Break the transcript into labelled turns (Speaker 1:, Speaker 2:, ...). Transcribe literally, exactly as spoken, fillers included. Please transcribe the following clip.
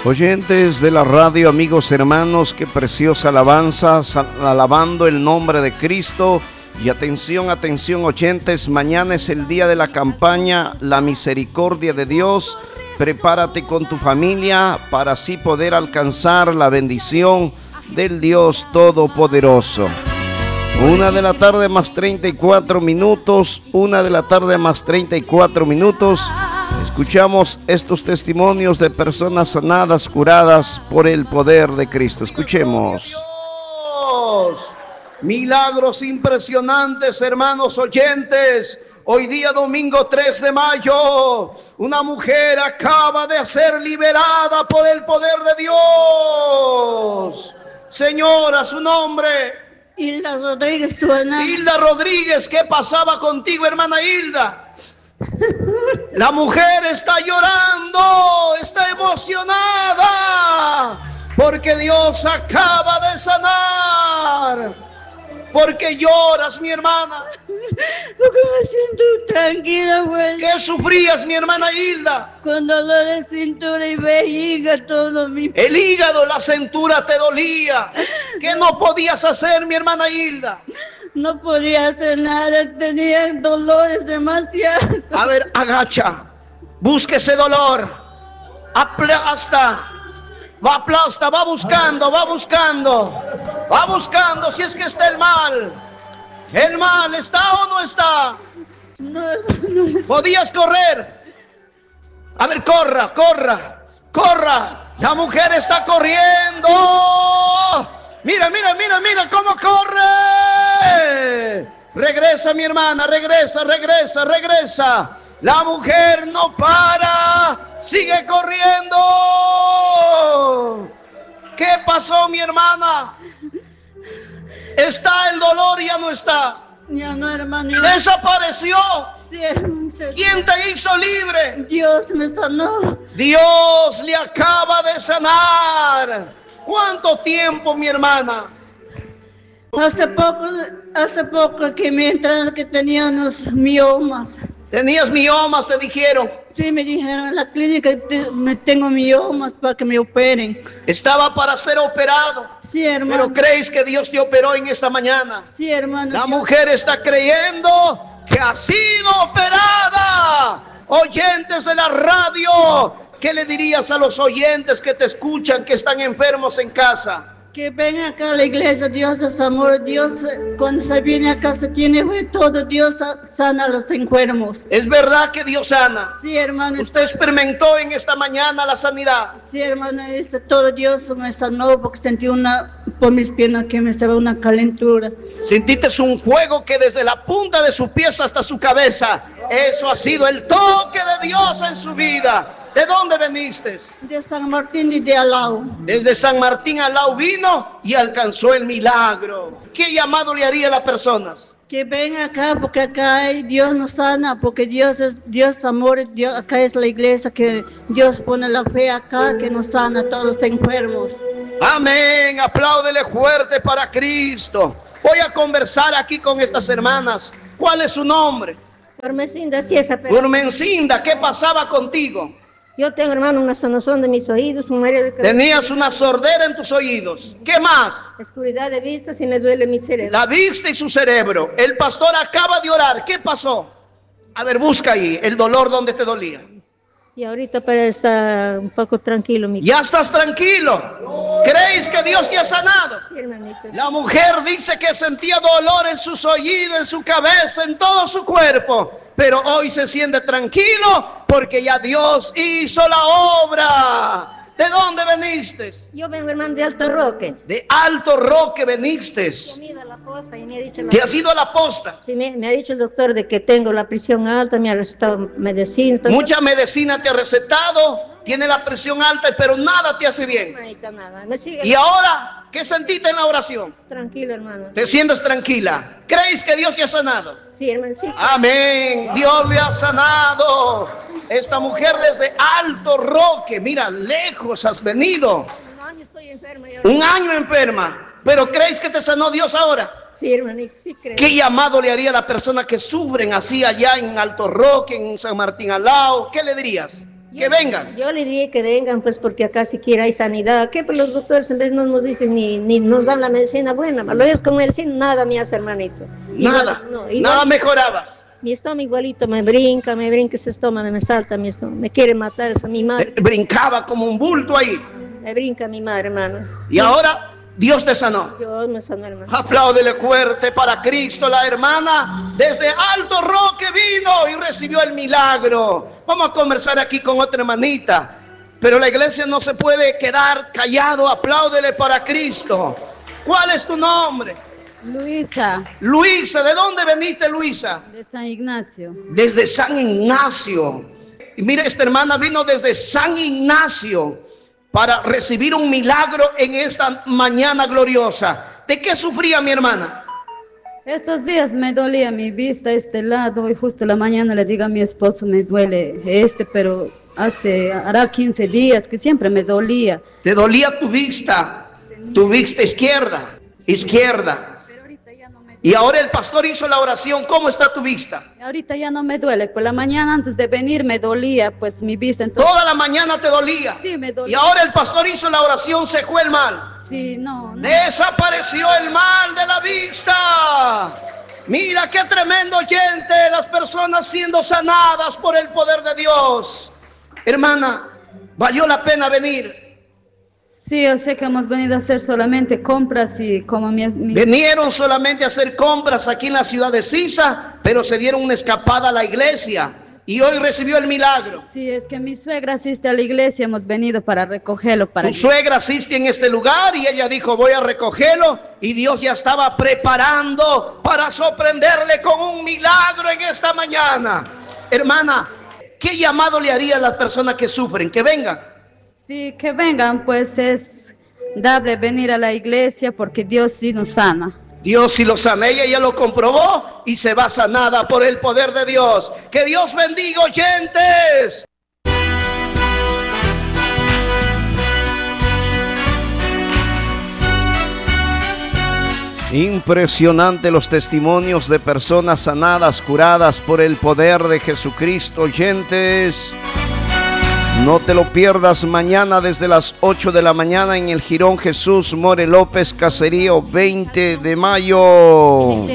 Speaker 1: Oyentes de la radio, amigos, hermanos, qué preciosa alabanza, alabando el nombre de Cristo. Y atención, atención, oyentes, mañana es el día de la campaña La Misericordia de Dios. Prepárate con tu familia para así poder alcanzar la bendición del Dios Todopoderoso. Una de la tarde más treinta y cuatro minutos, una de la tarde más treinta y cuatro minutos. Escuchamos estos testimonios de personas sanadas, curadas por el poder de Cristo. Escuchemos. Milagros impresionantes, hermanos oyentes. Hoy día domingo tres de mayo, una mujer acaba de ser liberada por el poder de Dios. Señora, su nombre.
Speaker 2: Hilda Rodríguez, tu hermana.
Speaker 1: Hilda Rodríguez, ¿qué pasaba contigo, hermana Hilda? La mujer está llorando, está emocionada, porque Dios acaba de sanar. ¿Por qué lloras, mi hermana?
Speaker 2: Porque me siento tranquila, güey.
Speaker 1: ¿Qué sufrías, mi hermana Hilda?
Speaker 2: Con dolor de cintura y vejiga, todo mi...
Speaker 1: El hígado, la cintura te dolía. ¿Qué no podías hacer, mi hermana Hilda?
Speaker 2: No podía hacer nada, tenía dolores demasiados.
Speaker 1: A ver, agacha, busque ese dolor, aplasta, va aplasta, va buscando, va buscando, va buscando si es que está el mal. ¿El mal está o no está?
Speaker 2: No, no.
Speaker 1: ¿Podías correr? A ver, corra, corra, corra. La mujer está corriendo. Mira, mira, mira, mira cómo corre. Regresa, mi hermana, regresa, regresa, regresa. La mujer no para, sigue corriendo. ¿Qué pasó, mi hermana? ¿Está el dolor? Ya no está.
Speaker 2: Ya no, hermano.
Speaker 1: Desapareció.
Speaker 2: Sí, hermano.
Speaker 1: ¿Quién te hizo libre?
Speaker 2: Dios me sanó.
Speaker 1: Dios le acaba de sanar. ¿Cuánto tiempo, mi hermana?
Speaker 2: Hace poco, hace poco que me entraron que tenía unos miomas.
Speaker 1: ¿Tenías miomas, te dijeron?
Speaker 2: Sí, me dijeron en la clínica que me tengo miomas para que me operen.
Speaker 1: Estaba para ser operado.
Speaker 2: Sí, hermano.
Speaker 1: ¿Pero crees que Dios te operó en esta mañana?
Speaker 2: Sí, hermano.
Speaker 1: La mujer está creyendo que ha sido operada. Oyentes de la radio, ¿qué le dirías a los oyentes que te escuchan, que están enfermos en casa?
Speaker 2: Que ven acá a la iglesia, Dios es amor, Dios cuando se viene acá se tiene fe, todo Dios sana a los enfermos.
Speaker 1: ¿Es verdad que Dios sana?
Speaker 2: Sí, hermano.
Speaker 1: ¿Usted experimentó en esta mañana la sanidad?
Speaker 2: Sí, hermano, este, todo Dios me sanó porque sentí una, por mis piernas que me estaba una calentura.
Speaker 1: Sentiste un fuego que desde la punta de su pies hasta su cabeza, eso ha sido el toque de Dios en su vida. ¿De dónde veniste?
Speaker 2: De San Martín y de Alao.
Speaker 1: Desde San Martín Alao vino y alcanzó el milagro. ¿Qué llamado le haría a las personas?
Speaker 2: Que ven acá porque acá hay, Dios nos sana, porque Dios es Dios amor, Dios, acá es la iglesia que Dios pone la fe acá que nos sana a todos los enfermos.
Speaker 1: Amén, apláudele fuerte para Cristo. Voy a conversar aquí con estas hermanas. ¿Cuál es su nombre?
Speaker 3: Urmencinda, sí, esa persona.
Speaker 1: Urmencinda, ¿qué pasaba contigo?
Speaker 3: Yo tengo, hermano, una sonazón de mis oídos, un mareo de cabeza.
Speaker 1: Tenías una sordera en tus oídos. ¿Qué más?
Speaker 3: Oscuridad de vista, si me duele mi cerebro.
Speaker 1: La vista y su cerebro. El pastor acaba de orar. ¿Qué pasó? A ver, busca ahí el dolor donde te dolía.
Speaker 3: Y ahorita para estar un poco tranquilo, mi.
Speaker 1: Ya estás tranquilo. ¿Creéis que Dios te ha sanado?
Speaker 3: Sí, hermanito.
Speaker 1: La mujer dice que sentía dolor en sus oídos, en su cabeza, en todo su cuerpo. Pero hoy se siente tranquilo porque ya Dios hizo la obra. ¿De dónde veniste?
Speaker 3: Yo vengo, hermano, de Alto Roque.
Speaker 1: De Alto Roque veniste.
Speaker 3: Yo me he ido a la posta y me ha dicho... La...
Speaker 1: ¿Te has ido a la posta?
Speaker 3: Sí, me, me ha dicho el doctor de que tengo la presión alta, me ha recetado medicina. Entonces...
Speaker 1: Mucha medicina te ha recetado, tiene la presión alta, pero nada te hace bien.
Speaker 3: Manita, nada. Me sigue...
Speaker 1: ¿Y ahora qué sentiste en la oración?
Speaker 3: Tranquilo, hermano.
Speaker 1: ¿Te sientes tranquila? ¿Crees que Dios te ha sanado?
Speaker 3: Sí, hermano, sí.
Speaker 1: Amén, Dios le ha sanado. Esta mujer desde Alto Roque, mira, lejos has venido.
Speaker 3: Un año estoy enferma. Y ahora...
Speaker 1: Un año enferma. ¿Pero crees que te sanó Dios ahora?
Speaker 3: Sí, hermanito, sí creo.
Speaker 1: ¿Qué llamado le haría a las personas que sufren así allá en Alto Roque, en San Martín Alao? ¿Qué le dirías? que vengan.
Speaker 3: Yo le diría que vengan, pues, porque acá siquiera hay sanidad. ¿Qué? Pues los doctores en vez no nos dicen ni, ni nos dan la medicina buena. Lo ellos con medicina nada me hace, hermanito.
Speaker 1: Nada,
Speaker 3: Igual, no, igual,
Speaker 1: nada mejorabas.
Speaker 3: Mi estómago igualito me brinca, me brinca ese estómago, me salta mi estómago. Me quiere matar esa mi madre.
Speaker 1: Eh, Brincaba como un bulto ahí.
Speaker 3: Me brinca mi madre, hermano.
Speaker 1: Y ahora Dios te sanó.
Speaker 3: Dios me sanó, hermano.
Speaker 1: Apláudele fuerte para Cristo. La hermana desde Alto Roque vino y recibió el milagro. Vamos a conversar aquí con otra hermanita. Pero la iglesia no se puede quedar callado. Apláudele para Cristo. ¿Cuál es tu nombre?
Speaker 2: Luisa,
Speaker 1: Luisa. ¿De dónde veniste, Luisa?
Speaker 2: de San Ignacio.
Speaker 1: Desde San Ignacio. Y mire, esta hermana vino desde San Ignacio para recibir un milagro en esta mañana gloriosa. ¿De qué sufría mi hermana?
Speaker 2: Estos días me dolía mi vista este lado y justo la mañana le digo a mi esposo me duele este, pero hace, hará quince días que siempre me dolía.
Speaker 1: ¿Te dolía tu vista? Tu vista izquierda, izquierda.
Speaker 2: Pero ahorita ya no me
Speaker 1: Y ahora el pastor hizo la oración. ¿Cómo está tu vista?
Speaker 2: Ahorita ya no me duele, por la mañana antes de venir me dolía pues mi vista. Entonces,
Speaker 1: Toda la mañana te dolía.
Speaker 2: sí, me
Speaker 1: Y
Speaker 2: dolía.
Speaker 1: ahora el pastor hizo la oración, se fue el mal.
Speaker 2: Sí, no, no.
Speaker 1: Desapareció el mal de la vista. Mira qué tremendo oyente, las personas siendo sanadas por el poder de Dios. Hermana, valió la pena venir.
Speaker 2: Sí, yo sé que hemos venido a hacer solamente compras y como mi, mi-
Speaker 1: Vinieron solamente a hacer compras aquí en la ciudad de Sisa, pero se dieron una escapada a la iglesia y hoy recibió el milagro.
Speaker 2: sí, es que mi suegra asiste a la iglesia, hemos venido para recogerlo para
Speaker 1: Tu
Speaker 2: que-
Speaker 1: suegra asiste en este lugar y ella dijo voy a recogerlo y Dios ya estaba preparando para sorprenderle con un milagro en esta mañana. Hermana, ¿qué llamado le haría a las personas que sufren? Que vengan.
Speaker 2: Sí, que vengan, pues es darle venir a la iglesia porque Dios sí nos sana.
Speaker 1: Dios sí lo sana, ella ya lo comprobó y se va sanada por el poder de Dios. Que Dios bendiga, oyentes. Impresionante los testimonios de personas sanadas, curadas por el poder de Jesucristo, oyentes. No te lo pierdas mañana desde las ocho de la mañana en el Jirón Jesús More López, Caserío veinte de mayo.